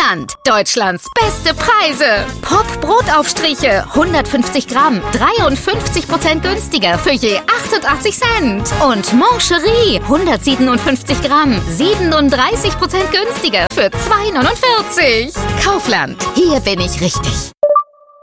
Kaufland. Deutschlands beste Preise. Pop Brotaufstriche 150 Gramm 53% günstiger für je 88 Cent. Und Mancherie 157 Gramm 37% günstiger für 2,49. Kaufland. Hier bin ich richtig.